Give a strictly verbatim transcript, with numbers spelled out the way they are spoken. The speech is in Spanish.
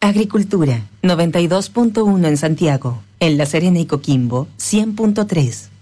Agricultura, noventa y dos punto uno en Santiago. En La Serena y Coquimbo, cien punto tres.